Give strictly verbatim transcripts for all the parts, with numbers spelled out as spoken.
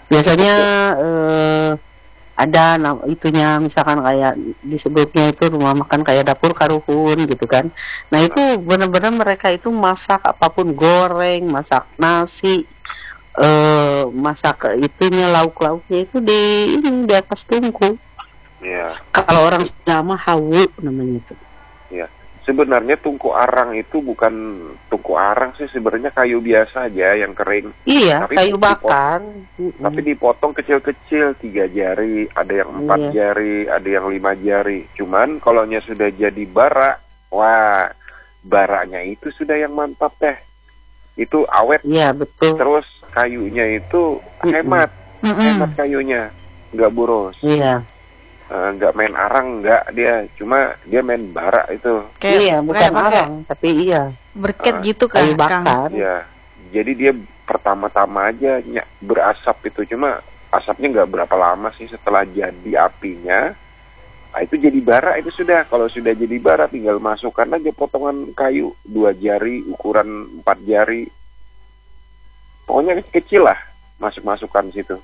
Biasanya eh, ada nam- itunya misalkan kayak disebutnya itu rumah makan kayak dapur karuhun gitu kan. Nah itu benar-benar mereka itu masak apapun, goreng, masak nasi, eh masak itunya lauk-lauknya itu di ini di atas tungku. Ya, Kalau orang Sunda mah hawu namanya itu. ya. Sebenarnya tungku arang itu bukan tungku arang sih, sebenarnya kayu biasa aja yang kering. Iya, Tapi kayu dipot- bakar. Tapi dipotong kecil-kecil, tiga jari, ada yang empat Iya. jari, ada yang lima jari. Cuman kalau nya sudah jadi bara, wah, baranya itu sudah yang mantap teh. Itu awet, Iya betul. terus kayunya itu Mm-mm. hemat, Mm-mm. hemat kayunya, nggak boros. Iya. Eh, nggak main arang, nggak dia, cuma dia main bara itu. Kayak, iya, bukan kayak pakai arang, tapi iya berket Ah, gitu kan, kayu Kang? bakar. Ya, jadi dia pertama-tama aja ny- berasap itu, cuma asapnya nggak berapa lama sih setelah jadi apinya. Nah, itu jadi bara itu sudah. Kalau sudah jadi bara tinggal masukkan aja potongan kayu dua jari, ukuran empat jari. Pokoknya kecil lah, masuk-masukkan situ.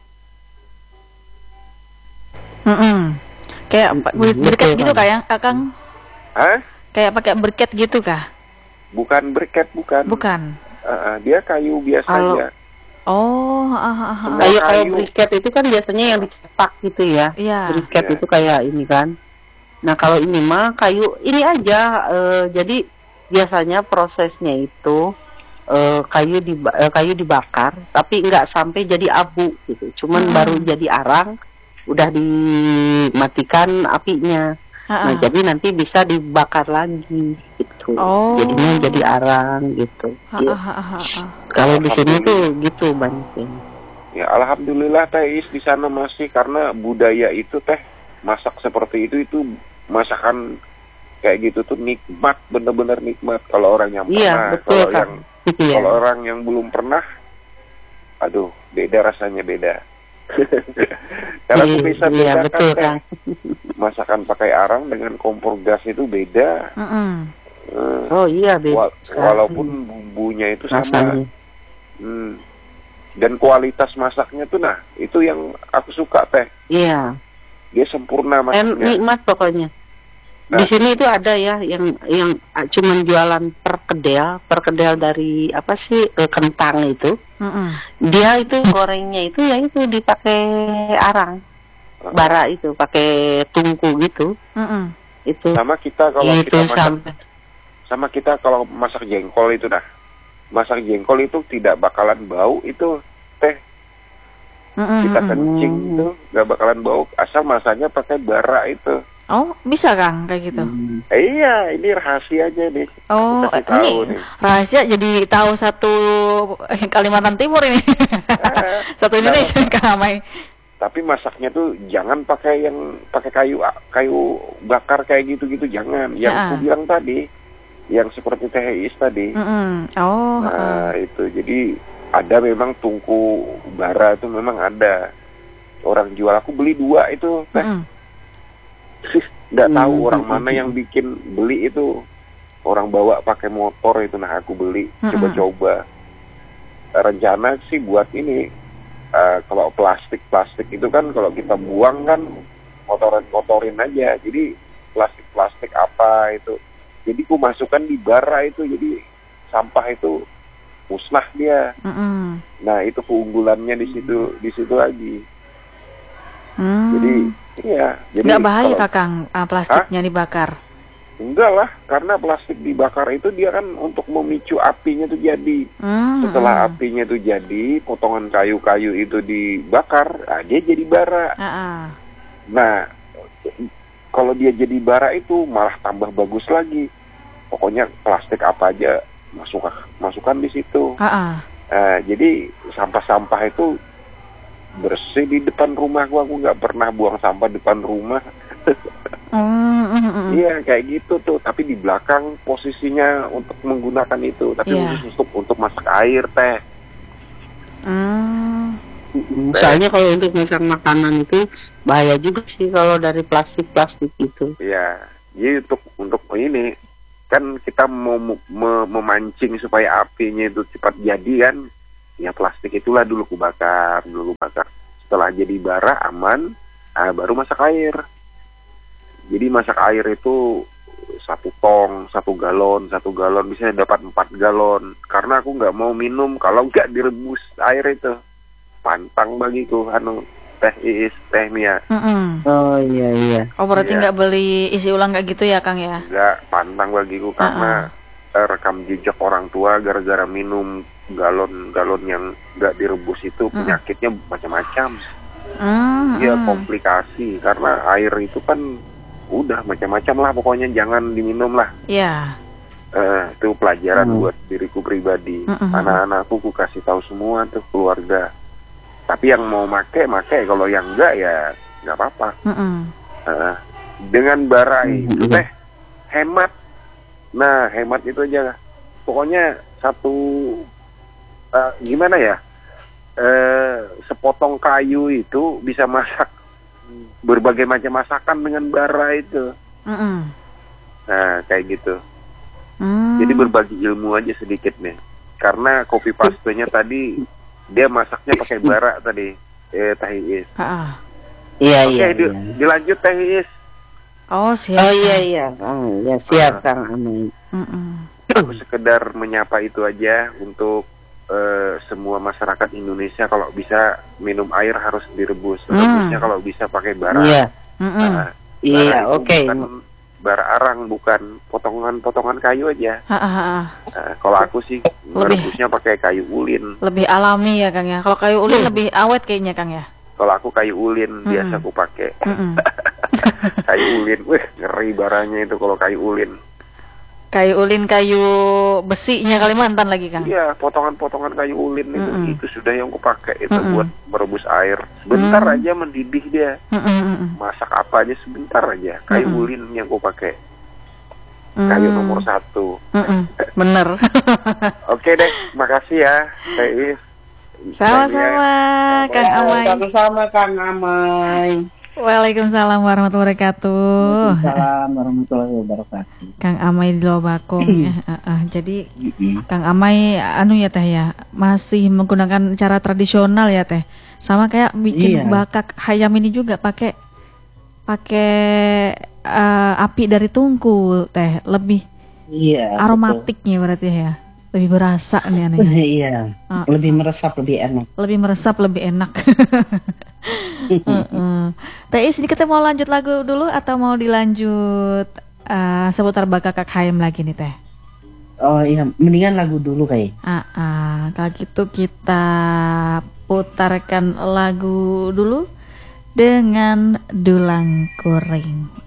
Mm-mm. Kayak pa- ber- Mm, berket betul, gitu Kang. kayak Kang? Hah? Kayak pakai berket gitu kah? Bukan briket, bukan. Bukan. Ah, ah, dia kayu biasa Kalau- aja. Oh, ah, ah, ah. Semua Kayak kalau kayu. briket itu kan biasanya yang dicetak gitu ya. Iya. Briket Iya. itu kayak ini kan. Nah kalau ini mah kayu ini aja. eh, jadi biasanya prosesnya itu eh, kayu di kayu dibakar, tapi nggak sampai jadi abu gitu. Cuman Hmm. baru jadi arang, udah dimatikan apinya. Ah, Nah ah. jadi nanti bisa dibakar lagi gitu. Oh. Jadinya jadi arang gitu. Ah, Iya. ah, ah, ah, ah. Kalau di sini tuh gitu banyaknya. Ya alhamdulillah teh Is di sana masih, karena budaya itu teh masak seperti itu itu masakan kayak gitu tuh nikmat, bener-bener nikmat kalau orang yang Iya pernah. betul Kalau kan. yang Iya. kalau orang yang belum pernah, aduh beda rasanya, beda. Karena aku bisa Iya bedakan betul teh, kan. masakan pakai arang dengan kompor gas itu beda. Mm-mm. Eh, Oh iya beda. wa- sekali walaupun bumbunya itu sama. rasanya. Hmm. Dan kualitas masaknya tuh, nah itu yang aku suka teh, Iya. dia sempurna En, masaknya. nikmat pokoknya. Nah. Di sini itu ada ya yang yang ah, cuman jualan perkedel, perkedel dari apa sih eh, kentang itu. Mm-mm. Dia itu gorengnya itu ya itu dipakai arang, bara itu pakai tungku gitu. Mm-mm. Itu Sama kita kalau itu kita masak, sampai sama kita kalau masak jengkol itu dah, masak jengkol itu tidak bakalan bau itu teh, Mm-mm. kita Mm-mm. kencing Hmm. itu nggak bakalan bau, asal masaknya pakai bara itu. Oh, bisa Kang kayak gitu. Hmm. Eh, iya, ini rahasianya nih. Oh, Aku kasih eh, tahu ini nih. rahasia jadi tahu satu Kalimantan Timur ini. Eh, Satu Indonesia Kang Amai. Tapi masaknya tuh jangan pakai yang pakai kayu kayu bakar kayak gitu-gitu, jangan. Yang Ya. aku bilang tadi, yang seperti teh Is tadi. Mm-mm. Oh, Nah, itu jadi ada memang tungku bara itu memang ada. Orang jual, aku beli dua itu teh. mm-mm. Nggak tahu Hmm. orang mana yang bikin beli itu. Orang bawa pakai motor itu, nah aku beli, Mm-mm. coba-coba. Rencana sih buat ini, eh, kalau plastik-plastik itu kan kalau kita buang kan kotorin-kotorin aja. Jadi plastik-plastik apa itu. Jadi ku masukkan di bara itu, jadi sampah itu musnah dia. Mm-mm. Nah itu keunggulannya di situ, di situ lagi. Hmm. Jadi iya. Jadi nggak bahaya kalau- Kakang ah, plastiknya dibakar. Enggak lah, karena plastik dibakar itu dia kan untuk memicu apinya itu jadi. Hmm, Setelah mm. apinya itu jadi, potongan kayu-kayu itu dibakar, nah dia jadi bara. Ah, ah. Nah, kalau dia jadi bara itu malah tambah bagus lagi. Pokoknya plastik apa aja masuk masukkan di situ. Ah, ah. Nah, jadi sampah-sampah itu bersih di depan rumah gua. Aku nggak pernah buang sampah depan rumah. Mm, mm, mm. Iya kayak gitu tuh, tapi di belakang posisinya untuk menggunakan itu, tapi Iya. khusus untuk untuk masak air teh. Mm. Soalnya kalau untuk masak makanan itu bahaya juga sih kalau dari plastik-plastik itu. Iya, jadi untuk untuk ini kan kita mau mu- me- memancing supaya apinya itu cepat jadi kan, ya plastik itulah dulu ku bakar, dulu bakar. setelah jadi bara aman, nah, baru masak air. Jadi masak air itu satu tong, satu galon, satu galon bisa dapat empat galon. Karena aku nggak mau minum kalau nggak direbus air itu. Pantang bagiku, anu teh Iis, teh Mia. Mm-mm. Oh iya iya. Oh berarti Iya. nggak beli isi ulang kayak gitu ya Kang ya? Nggak, pantang bagiku karena eh, rekam jejak orang tua gara-gara minum galon-galon yang nggak direbus itu penyakitnya macam-macam. Mm, Iya mm. komplikasi karena air itu kan udah macam-macam lah pokoknya jangan diminum lah. Ya. Eh, itu pelajaran Hmm. buat diriku pribadi. Mm-mm. Anak-anakku ku kasih tahu semua tuh keluarga. Tapi yang mau make make, kalau yang enggak ya nggak apa-apa. Mm-mm. Eh, dengan bara Hmm, itu iya. teh hemat. Nah hemat itu aja. Pokoknya satu eh, gimana ya? Eh, sepotong kayu itu bisa masak berbagai macam masakan dengan bara itu. Mm-mm. Nah kayak gitu. Mm. Jadi berbagi ilmu aja sedikit nih. Karena kopi pastanya tadi dia masaknya pakai bara tadi, eh Teh Iis. Ha-ha. Iya Oke, iya. di- iya. dilanjut Teh Iis. Oh siap. Oh iya iya, Kang. Ya siap Kang Amai. Mm-mm. Aku sekedar menyapa itu aja untuk eh, semua masyarakat Indonesia kalau bisa minum air harus direbus. Hmm. Rebusnya kalau bisa pakai bara. Iya. Mm-mm. Nah, bara Iya, itu oke. bukan bara arang, bukan potongan-potongan kayu aja. Ha-ha. Nah, kalau aku sih merebusnya pakai kayu ulin. Lebih alami ya Kang ya. Kalau kayu ulin lebih awet kayaknya Kang ya. Kalau aku kayu ulin Mm-mm. biasa aku pakai. Mm-mm. Kayu ulin, wih ngeri baranya itu kalau kayu ulin. Kayu ulin, kayu besinya Kalimantan lagi Kang. Iya, potongan-potongan kayu ulin itu Mm-mm. itu sudah yang aku pakai itu Mm-mm. buat merebus air. Sebentar Mm. aja mendidih dia. Mm-mm, mm-mm. Masak apa aja sebentar aja. Kayu Mm-mm. ulin yang aku pakai. Kayu Mm. nomor satu. Mm-mm. Bener. Oke deh, makasih ya, Teh Iis. Sama-sama Kang Amai. Sama-sama Kang Amai. Waalaikumsalam warahmatullahi wabarakatuh. Waalaikumsalam warahmatullahi wabarakatuh. Kang Amai di Lobakong ya. Ah, ah. Jadi Mm-mm. Kang Amai anu ya Teh ya, masih menggunakan cara tradisional ya Teh. Sama kayak bikin Iya. bakak hayam ini juga pakai pakai eh, api dari tungku Teh, lebih Iya. aromatiknya berarti ya. Lebih berasa nih betul. aneh. Iya. Ah. Lebih meresap, lebih enak. Lebih meresap, lebih enak. Heeh. Teh Is, ini kita mau lanjut lagu dulu atau mau dilanjut eh, seputar bakak hayam lagi nih Teh? Oh iya, mendingan lagu dulu kayak. Ah, ah, kalau gitu kita putarkan lagu dulu dengan Dulang Goreng.